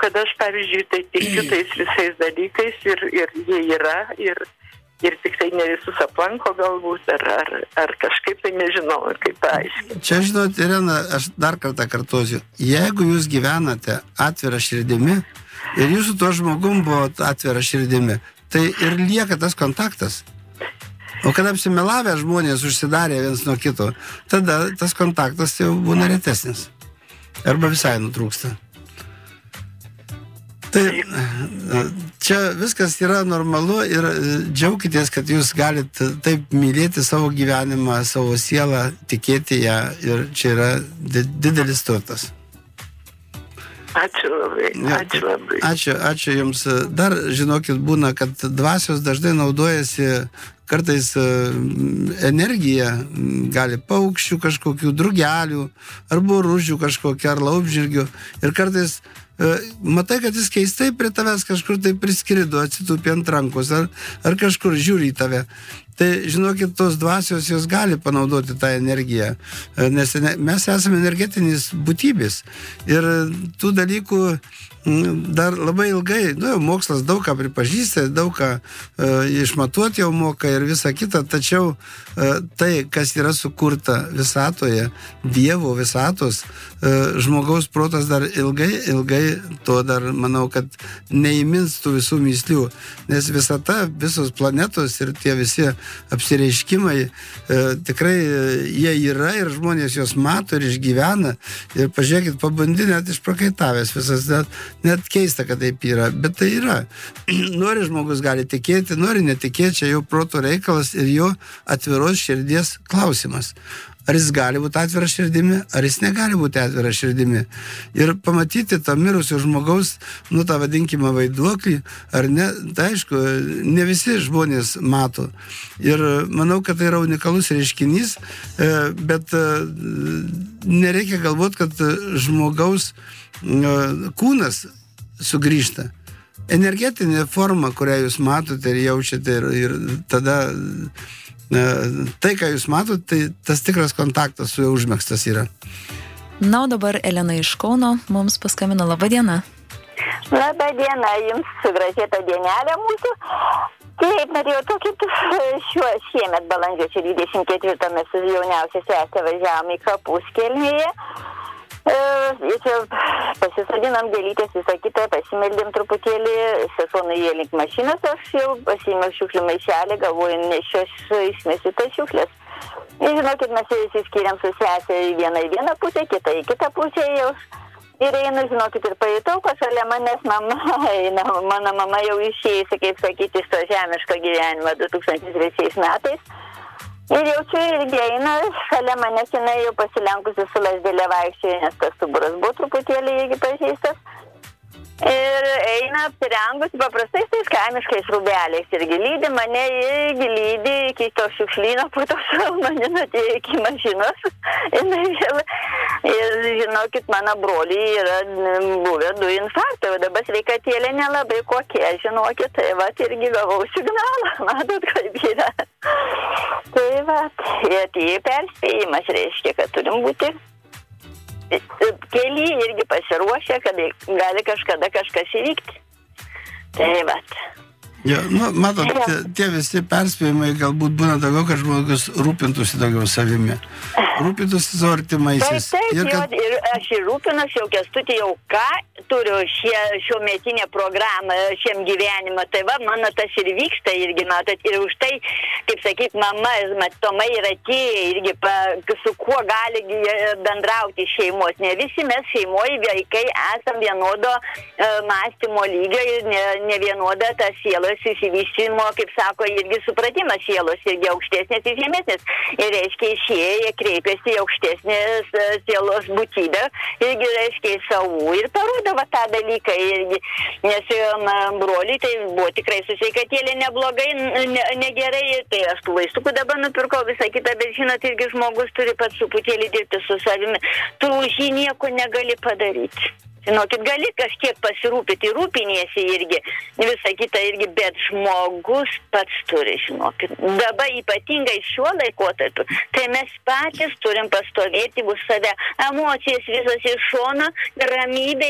kad aš, pavyzdžiui, tai tikiu tais visais dalykais ir jie yra ir tik tai ne visus aplanko galbūt, ar kažkaip tai nežinau, kaip paaiškinti. Čia, žinot, Irena, aš dar kartą kartuosiu. Jeigu jūs gyvenate atvirą širdimi ir jūsų tuo žmogum buvo atvira širdimi, tai ir lieka tas kontaktas. O kada apsimelavę žmonės užsidarė viens nuo kito, tada tas kontaktas jau būna retesnis. Arba visai nutrūksta. Tai čia viskas yra normalu ir džiaukitės, kad jūs galite taip mylėti savo gyvenimą, savo sielą, tikėti ją ir čia yra didelis turtas. Ačiū labai, ačiū labai. Ačiū jums. Dar žinokit, būna, kad dvasios dažnai naudojasi kartais energiją, gali paukščių kažkokių, drugelių, ar boružių kažkokių, ar laumžirgių. Ir kartais matai, kad jis keistai prie tavęs kažkur tai priskrido, atsitūpė ant rankos, ar kažkur žiūri į tave. Tai, žinokit, tos dvasios jos gali panaudoti tą energiją, nes mes esame energetinės būtybės. Ir tų dalykų dar labai ilgai, mokslas daug ką pripažįsta, daug ką išmatuoti jau moka ir visa kita, tačiau tai, kas yra sukurta visatoje, Dievo visatos, žmogaus protas dar ilgai to dar, manau, kad neįmins tų visų myslių, nes visata, visos planetos ir tie visi apsireiškimai, tikrai jie yra ir žmonės juos mato ir išgyvena ir pažiūrėkit, pabandy net išprakaitavęs visas, net keista, kad taip yra, bet tai yra. Nori žmogus gali tikėti, nori netikėti, čia jau proto reikalas ir jo atviros širdies klausimas. Ar jis gali būti atvira širdimi, ar jis negali būti atvira širdimi. Ir pamatyti tą mirusio žmogaus, tą vadinkime vaiduoklį, ar ne, tai aišku, ne visi žmonės mato. Ir manau, kad tai yra unikalus reiškinys, bet nereikia galvoti, kad žmogaus kūnas sugrįžta. Energetinė forma, kurią jūs matote ir jaučiate ir tada tai, ką jūs matote, tai tas tikras kontaktas su juo užmėgstas yra. Na, o dabar Elena iš Kauno mums paskambino. Labą dieną. Labą dieną, jums sugražėta dienelė mūsų. Taip, norėjau tokį šiemet balandžio 24 mes su jauniausia sesė važiavom į kapus Kelmėje. Čia pasisodinam gėlytės, visą kitą, pasimeldėm truputėlį, sesuo nuėjo link mašinos, aš jau pasiėmiau šiukšlių maišelį, galvoju, nešios išmesiu tas šiukšlės. Ir žinokit, mes įsiskyrėm su sesė į vieną pusę, kitą į kitą pusę jau. Ir einu, žinokit, ir pajutau, kad šalia manęs mama eina, mano mama jau išėjusi, kaip sakyti, iš to žemiško gyvenimo 2003 metais. Ir jau čia irgi eina, šalia manęs jinai jau pasilenkusi su lasdelė vaikščioje, nes tas stuburas buvo truputėlį irgi pažeistas. Ir eina apsirengusi paprastais tais kaimiškais rūbeliais irgi lydi mane, irgi lydi iki to šiukšlyno, po to manin atėjo iki mašinos. Ir žinokit, mano broliai yra buvę 2 infarktai, o dabar sveikatėlė nelabai kokie, žinokit, tai va, irgi gavau signalą, matot, kaip yra. Tai va, atėjo perspėjimas, reiškia, kad turim būti keli irgi pasiruošę, kad gali kažkada kažkas įvykti. Tai va. Ja, matot, tie visi perspėjimai galbūt būna daugiau, kad žmogus rūpintųsi daugiau savimi. Rūpintųsi savo artimaisiais. Taip, ir aš ir rūpinuosi jau Kęstutį, jau ką turiu šio metinę programą šiam gyvenimą. Tai va, mano tas ir vyksta irgi, matot, ir už tai, kaip sakyt, mama, matomai yra atėję irgi, su kuo gali bendrauti šeimos. Ne visi mes šeimoje vaikai esam vienodo mąstymo lygio ir ne vienoda ta sielos įsivystymo, kaip sako, irgi supratimas sielos irgi aukštesnės ir žemesnės. Ir reiškia, išėję kreipėsi į aukštesnės sielos būtybę, irgi reiškia į savų ir parodavo tą dalyką irgi. Nes broliai tai buvo tikrai su sveikatėlė neblogai, negerai, tai aš tų vaistukų dabar nupirkau visą kitą, bet žinot, irgi žmogus turi pats truputėlį dirbti su savimi. Tu už jį nieko negali padaryti. Žinokit, gali kažkiek pasirūpyti, rūpiniesi irgi, visą kitą irgi, bet žmogus pats turi, žinokit. Dabar ypatingai šiuo laikotarpiu, tai mes patys turim pastovėti už save, emocijas visas iš šono, ramybė.